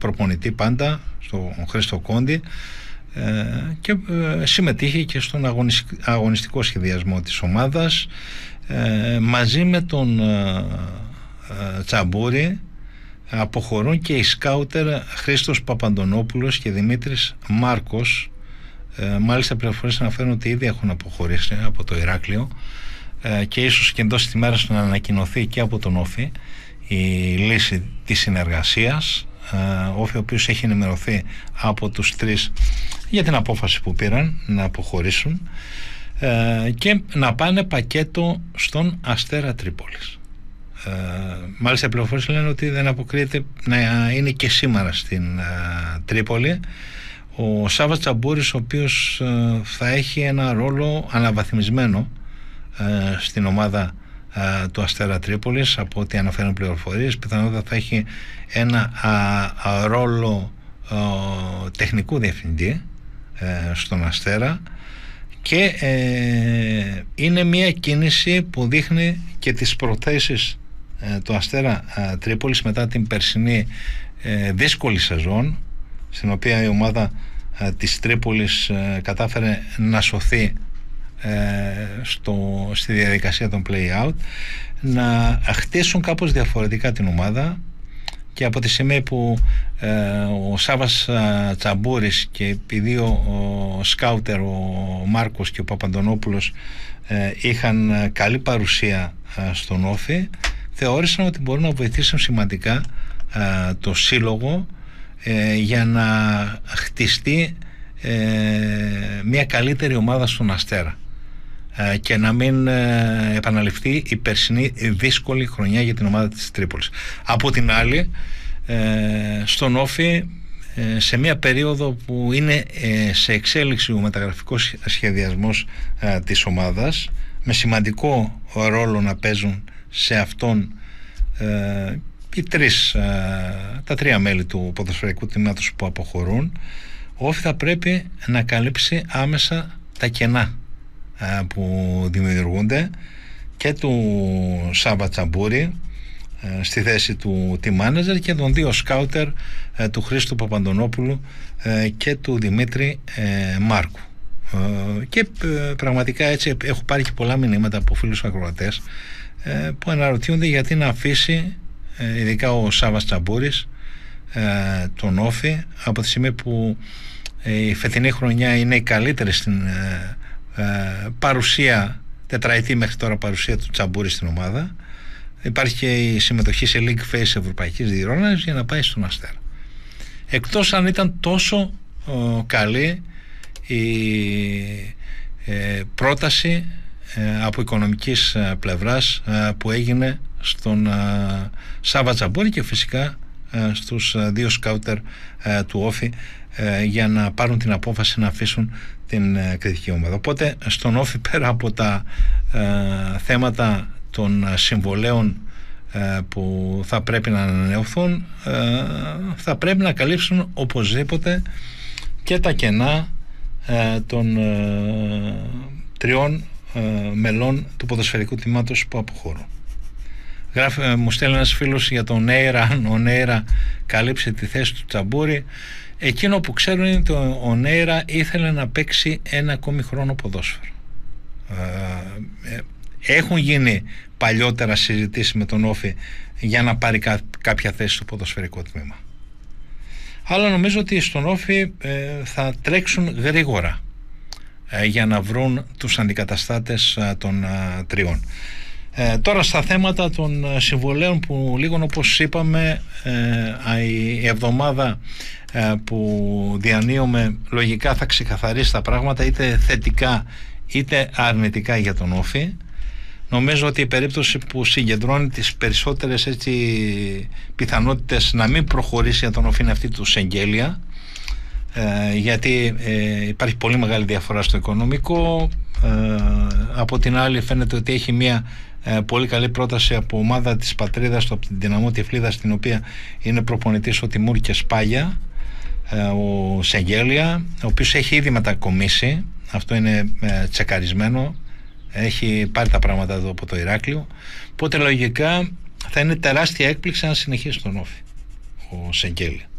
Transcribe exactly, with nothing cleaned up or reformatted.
προπονητή πάντα, στον Χρήστο Κόντι, και συμμετείχε και στον αγωνιστικό σχεδιασμό της ομάδας. Μαζί με τον Τσαμπούρη αποχωρούν και οι σκάουτερ Χρήστος Παπαντονόπουλος και Δημήτρης Μάρκος. Μάλιστα πληροφορίες αναφέρουν ότι ήδη έχουν αποχωρήσει από το Ηράκλειο και ίσως και εντός της ημέρας να ανακοινωθεί και από τον Όφη η λύση της συνεργασίας. Ο Όφη, ο οποίος έχει ενημερωθεί από τους τρεις για την απόφαση που πήραν να αποχωρήσουν και να πάνε πακέτο στον Αστέρα Τρίπολης. Μάλιστα οι πληροφορίες λένε ότι δεν αποκρίνεται να είναι και σήμερα στην Τρίπολη ο Σάββας Τσαμπούρης, ο οποίος θα έχει ένα ρόλο αναβαθμισμένο στην ομάδα του Αστέρα Τρίπολης. Από ό,τι αναφέρουν πληροφορίες, πιθανότατα θα έχει ένα α, α, ρόλο α, τεχνικού διευθυντή ε, στον Αστέρα και ε, είναι μια κίνηση που δείχνει και τις προθέσεις ε, του Αστέρα ε, Τρίπολης μετά την περσινή ε, δύσκολη σεζόν, στην οποία η ομάδα ε, της Τρίπολης ε, κατάφερε να σωθεί Στο, στη διαδικασία των play-out, να χτίσουν κάπως διαφορετικά την ομάδα, και από τη στιγμή που ε, ο Σάββας Τσαμπούρης και επειδή ο, ο σκάουτερ ο Μάρκος και ο Παπαντονόπουλος ε, είχαν καλή παρουσία ε, στον Όφη, θεώρησαν ότι μπορούν να βοηθήσουν σημαντικά ε, το σύλλογο ε, για να χτιστεί ε, μια καλύτερη ομάδα στον Αστέρα και να μην επαναληφθεί η περσινή δύσκολη χρονιά για την ομάδα της Τρίπολης. Από την άλλη, στον Όφη, σε μια περίοδο που είναι σε εξέλιξη ο μεταγραφικός σχεδιασμός της ομάδας, με σημαντικό ρόλο να παίζουν σε αυτόν οι τρεις, τα τρία μέλη του ποδοσφαιρικού τμήματος που αποχωρούν, ο Όφη θα πρέπει να καλύψει άμεσα τα κενά που δημιουργούνται, και του Σάββα Τσαμπούρη στη θέση του team manager και των δύο σκάουτερ, του Χρήστου Παπαντονόπουλου και του Δημήτρη Μάρκου. Και πραγματικά έτσι έχω πάρει και πολλά μηνύματα από φίλους ακροατές που αναρωτιούνται γιατί να αφήσει ειδικά ο Σάββας Τσαμπούρης τον Όφη, από τη στιγμή που η φετινή χρονιά είναι η καλύτερη στην Uh, παρουσία, τετραετή μέχρι τώρα παρουσία του Τσαμπούρη στην ομάδα. Υπάρχει και η συμμετοχή σε League Phase ευρωπαϊκής διοργάνωσης για να πάει στον Αστέρα. Εκτός αν ήταν τόσο uh, καλή η uh, πρόταση uh, από οικονομικής uh, πλευράς uh, που έγινε στον uh, Σάββα Τσαμπούρη και φυσικά uh, στους uh, δύο σκάουτερ uh, του Όφη uh, για να πάρουν την απόφαση να αφήσουν την uh, κριτική ομάδα. Οπότε στον Όφη, πέρα από τα uh, θέματα των συμβολέων uh, που θα πρέπει να ανανεωθούν, uh, θα πρέπει να καλύψουν οπωσδήποτε και τα κενά uh, των uh, τριών uh, μελών του ποδοσφαιρικού τμήματος που αποχωρούν. Γράφει, uh, μου στέλνει ένας φίλος για τον Νέιρα, αν ο Νέιρα καλύψει τη θέση του Τσαμπούρη. Εκείνο που ξέρουν είναι ότι ο Νέιρα ήθελε να παίξει ένα ακόμη χρόνο ποδόσφαιρο. Ε, έχουν γίνει παλιότερα συζητήσεις με τον Όφη για να πάρει κά, κάποια θέση στο ποδοσφαιρικό τμήμα. Αλλά νομίζω ότι στον Όφη ε, θα τρέξουν γρήγορα ε, για να βρουν τους αντικαταστάτες ε, των ε, τριών. Ε, τώρα στα θέματα των συμβολέων, που λίγο όπως είπαμε ε, η εβδομάδα ε, που διανύουμε λογικά θα ξεκαθαρίσει τα πράγματα είτε θετικά είτε αρνητικά για τον Όφη. Νομίζω ότι η περίπτωση που συγκεντρώνει τις περισσότερες έτσι, πιθανότητες να μην προχωρήσει για τον Όφη είναι αυτή του Σεγγέλια, ε, γιατί ε, υπάρχει πολύ μεγάλη διαφορά στο οικονομικό. Ε, από την άλλη φαίνεται ότι έχει μια ε, πολύ καλή πρόταση από ομάδα της πατρίδας του, από την Δυναμό Τυφλίδα, στην οποία είναι προπονητής ο Τιμούρ και Σπάγια, ε, ο Σεγγέλια, ο οποίος έχει ήδη μετακομίσει. Αυτό είναι ε, τσεκαρισμένο, έχει πάρει τα πράγματα εδώ από το Ηράκλειο, οπότε λογικά θα είναι τεράστια έκπληξη αν συνεχίσει τον Όφη ο Σεγγέλια.